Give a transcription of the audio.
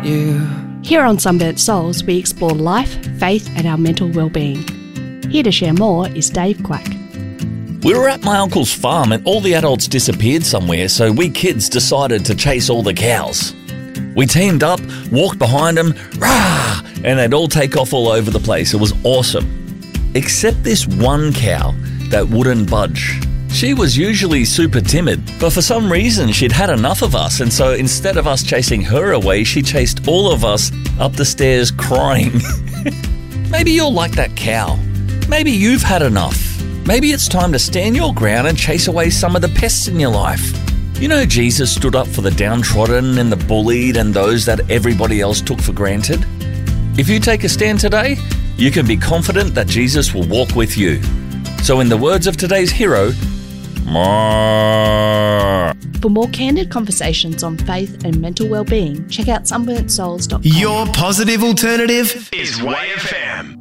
you. Here on Sunburnt Souls, we explore life, faith and our mental well-being. Here to share more is Dave Quack. We were at my uncle's farm and all the adults disappeared somewhere, so we kids decided to chase all the cows. We teamed up, walked behind them, rah, and they'd all take off all over the place. It was awesome. Except this one cow that wouldn't budge. She was usually super timid, but for some reason she'd had enough of us, and so instead of us chasing her away, she chased all of us up the stairs crying. Maybe you're like that cow. Maybe you've had enough. Maybe it's time to stand your ground and chase away some of the pests in your life. You know, Jesus stood up for the downtrodden and the bullied and those that everybody else took for granted. If you take a stand today, you can be confident that Jesus will walk with you. So in the words of today's hero, Maa. For more candid conversations on faith and mental well-being, check out sunburntsouls.com. Your positive alternative is YFM.